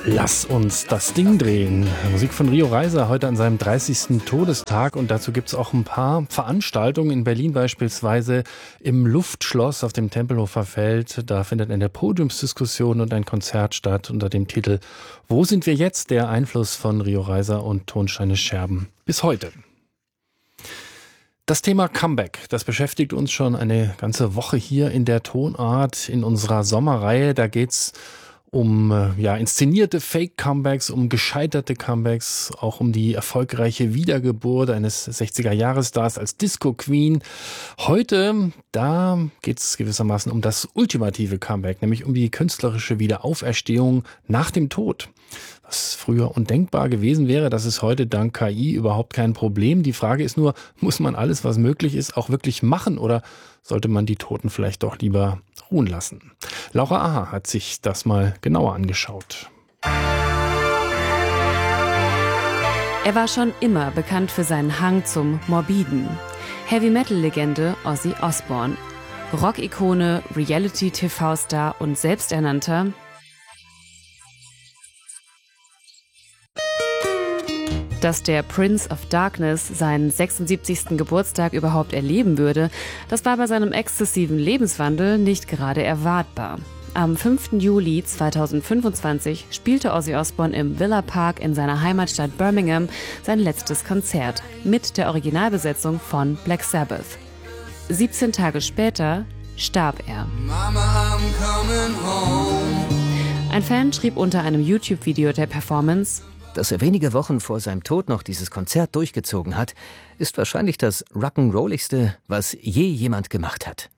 Lass uns das Ding drehen. Musik von Rio Reiser heute an seinem 30. Todestag, und dazu gibt es auch ein paar Veranstaltungen in Berlin, beispielsweise im Luftschloss auf dem Tempelhofer Feld. Da findet eine Podiumsdiskussion und ein Konzert statt unter dem Titel Wo sind wir jetzt? Der Einfluss von Rio Reiser und Tonsteine Scherben bis heute. Das Thema Comeback, das beschäftigt uns schon eine ganze Woche hier in der Tonart in unserer Sommerreihe. Da geht's um inszenierte Fake-Comebacks, um gescheiterte Comebacks, auch um die erfolgreiche Wiedergeburt eines 60er-Jahres-Stars als Disco-Queen. Heute, da geht es gewissermaßen um das ultimative Comeback, nämlich um die künstlerische Wiederauferstehung nach dem Tod. Was früher undenkbar gewesen wäre, das ist heute dank KI überhaupt kein Problem. Die Frage ist nur, muss man alles, was möglich ist, auch wirklich machen, oder sollte man die Toten vielleicht doch lieber ruhen lassen? Laura Aha hat sich das mal genauer angeschaut. Er war schon immer bekannt für seinen Hang zum Morbiden. Heavy-Metal-Legende Ozzy Osbourne, Rock-Ikone, Reality-TV-Star und selbsternannter Dass der Prince of Darkness seinen 76. Geburtstag überhaupt erleben würde, das war bei seinem exzessiven Lebenswandel nicht gerade erwartbar. Am 5. Juli 2025 spielte Ozzy Osbourne im Villa Park in seiner Heimatstadt Birmingham sein letztes Konzert mit der Originalbesetzung von Black Sabbath. 17 Tage später starb er. Mama, I'm coming home. Ein Fan schrieb unter einem YouTube-Video der Performance: Dass er wenige Wochen vor seinem Tod noch dieses Konzert durchgezogen hat, ist wahrscheinlich das Rock'n'Rolligste, was je jemand gemacht hat.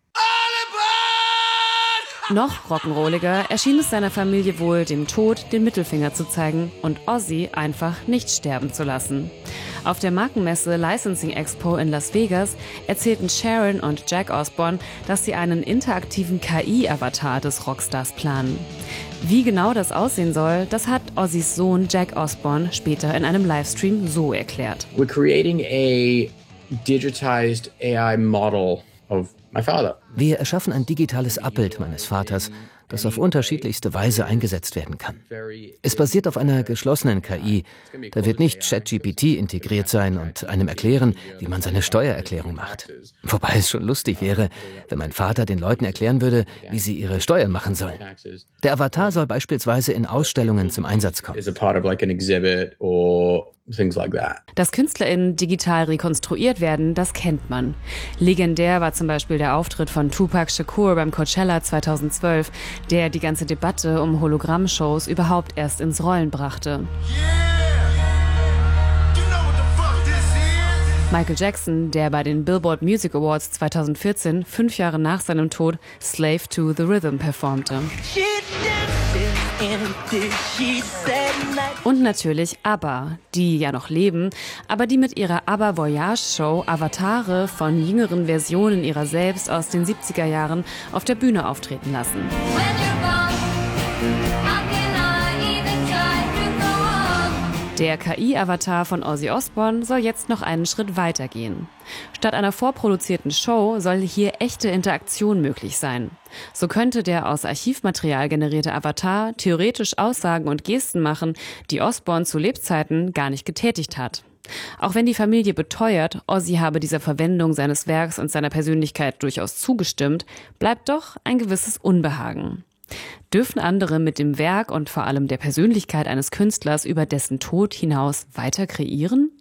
Noch rock'n'rolliger erschien es seiner Familie wohl, dem Tod den Mittelfinger zu zeigen und Ozzy einfach nicht sterben zu lassen. Auf der Markenmesse Licensing Expo in Las Vegas erzählten Sharon und Jack Osbourne, dass sie einen interaktiven KI-Avatar des Rockstars planen. Wie genau das aussehen soll, das hat Ozzys Sohn Jack Osbourne später in einem Livestream so erklärt. We're creating a digitized AI model of my father. Wir erschaffen ein digitales Abbild meines Vaters, das auf unterschiedlichste Weise eingesetzt werden kann. Es basiert auf einer geschlossenen KI. Da wird nicht ChatGPT integriert sein und einem erklären, wie man seine Steuererklärung macht. Wobei es schon lustig wäre, wenn mein Vater den Leuten erklären würde, wie sie ihre Steuern machen sollen. Der Avatar soll beispielsweise in Ausstellungen zum Einsatz kommen. Dass KünstlerInnen digital rekonstruiert werden, das kennt man. Legendär war zum Beispiel der Auftritt von Tupac Shakur beim Coachella 2012, der die ganze Debatte um Hologrammshows überhaupt erst ins Rollen brachte. Michael Jackson, der bei den Billboard Music Awards 2014, 5 Jahre nach seinem Tod, Slave to the Rhythm performte. Und natürlich ABBA, die ja noch leben, aber die mit ihrer ABBA Voyage Show Avatare von jüngeren Versionen ihrer selbst aus den 70er Jahren auf der Bühne auftreten lassen. Der KI-Avatar von Ozzy Osbourne soll jetzt noch einen Schritt weiter gehen. Statt einer vorproduzierten Show soll hier echte Interaktion möglich sein. So könnte der aus Archivmaterial generierte Avatar theoretisch Aussagen und Gesten machen, die Osbourne zu Lebzeiten gar nicht getätigt hat. Auch wenn die Familie beteuert, Ozzy habe dieser Verwendung seines Werks und seiner Persönlichkeit durchaus zugestimmt, bleibt doch ein gewisses Unbehagen. Dürfen andere mit dem Werk und vor allem der Persönlichkeit eines Künstlers über dessen Tod hinaus weiter kreieren?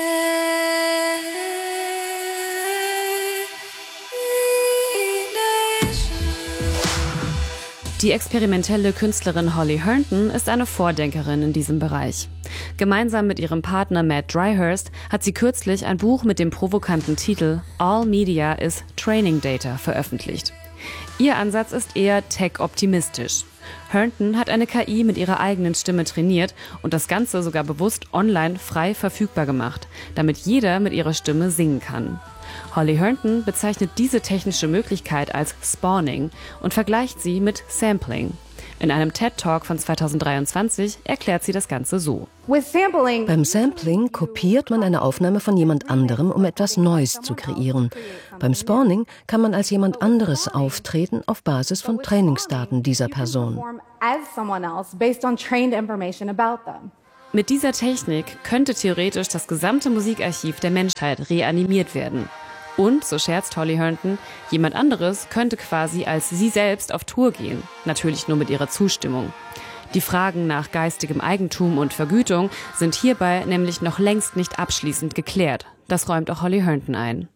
Die experimentelle Künstlerin Holly Herndon ist eine Vordenkerin in diesem Bereich. Gemeinsam mit ihrem Partner Matt Dryhurst hat sie kürzlich ein Buch mit dem provokanten Titel All Media is Training Data veröffentlicht. Ihr Ansatz ist eher tech-optimistisch. Herndon hat eine KI mit ihrer eigenen Stimme trainiert und das Ganze sogar bewusst online frei verfügbar gemacht, damit jeder mit ihrer Stimme singen kann. Holly Herndon bezeichnet diese technische Möglichkeit als Spawning und vergleicht sie mit Sampling. In einem TED-Talk von 2023 erklärt sie das Ganze so. Beim Sampling kopiert man eine Aufnahme von jemand anderem, um etwas Neues zu kreieren. Beim Spawning kann man als jemand anderes auftreten auf Basis von Trainingsdaten dieser Person. Mit dieser Technik könnte theoretisch das gesamte Musikarchiv der Menschheit reanimiert werden. Und, so scherzt Holly Herndon, jemand anderes könnte quasi als sie selbst auf Tour gehen. Natürlich nur mit ihrer Zustimmung. Die Fragen nach geistigem Eigentum und Vergütung sind hierbei nämlich noch längst nicht abschließend geklärt. Das räumt auch Holly Herndon ein.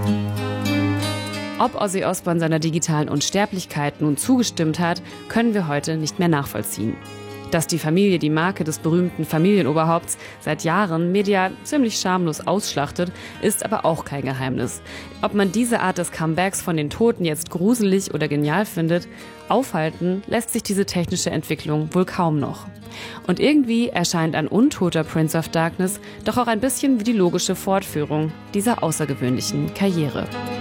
Ob Ozzy Osbourne seiner digitalen Unsterblichkeit nun zugestimmt hat, können wir heute nicht mehr nachvollziehen. Dass die Familie die Marke des berühmten Familienoberhaupts seit Jahren medial ziemlich schamlos ausschlachtet, ist aber auch kein Geheimnis. Ob man diese Art des Comebacks von den Toten jetzt gruselig oder genial findet, aufhalten lässt sich diese technische Entwicklung wohl kaum noch. Und irgendwie erscheint ein untoter Prince of Darkness doch auch ein bisschen wie die logische Fortführung dieser außergewöhnlichen Karriere.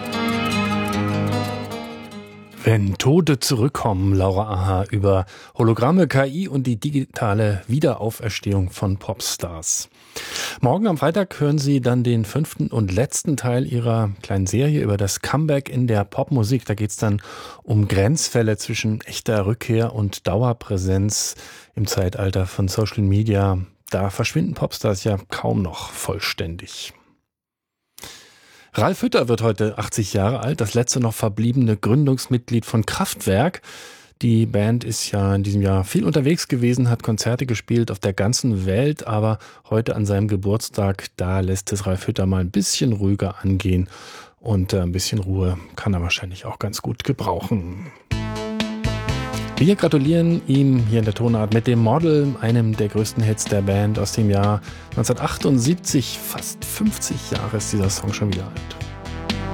Wenn Tote zurückkommen, Laura Aha über Hologramme, KI und die digitale Wiederauferstehung von Popstars. Morgen am Freitag hören Sie dann den 5. und letzten Teil Ihrer kleinen Serie über das Comeback in der Popmusik. Da geht es dann um Grenzfälle zwischen echter Rückkehr und Dauerpräsenz im Zeitalter von Social Media. Da verschwinden Popstars ja kaum noch vollständig. Ralf Hütter wird heute 80 Jahre alt, das letzte noch verbliebene Gründungsmitglied von Kraftwerk. Die Band ist ja in diesem Jahr viel unterwegs gewesen, hat Konzerte gespielt auf der ganzen Welt, aber heute an seinem Geburtstag, da lässt es Ralf Hütter mal ein bisschen ruhiger angehen und ein bisschen Ruhe kann er wahrscheinlich auch ganz gut gebrauchen. Wir gratulieren ihm hier in der Tonart mit dem Model, einem der größten Hits der Band aus dem Jahr 1978. Fast 50 Jahre ist dieser Song schon wieder alt.